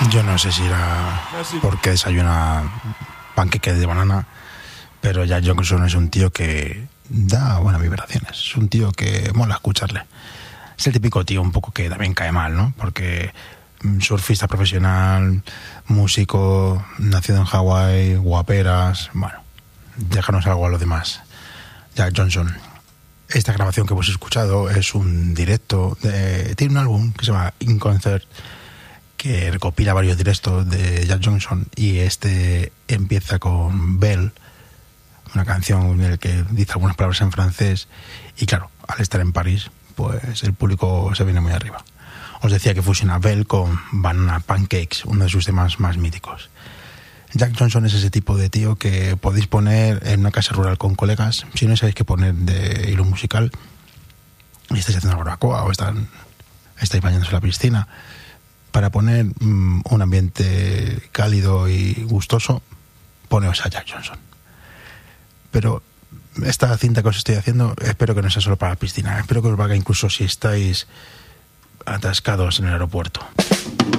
Yo no sé si era porque desayuna panqueques de banana, pero Jack Johnson es un tío que da buenas vibraciones. Es un tío que mola escucharle. Es el típico tío un poco que también cae mal, ¿no? Porque surfista profesional, músico, nacido en Hawái, guaperas... Bueno, déjanos algo a los demás. Jack Johnson. Esta grabación que hemos escuchado es un directo. Tiene un álbum que se llama In Concert, que recopila varios directos de Jack Johnson, y este empieza con Belle, una canción en la que dice algunas palabras en francés, y claro, al estar en París, pues el público se viene muy arriba. Os decía que fusiona Belle con Banana Pancakes, uno de sus temas más míticos. Jack Johnson es ese tipo de tío que podéis poner en una casa rural con colegas, si no sabéis qué poner de hilo musical, y estáis haciendo una barbacoa o estáis bañándose en la piscina, para poner un ambiente cálido y gustoso, poneos a Jack Johnson. Pero esta cinta que os estoy haciendo, espero que no sea solo para la piscina, espero que os valga incluso si estáis atascados en el aeropuerto.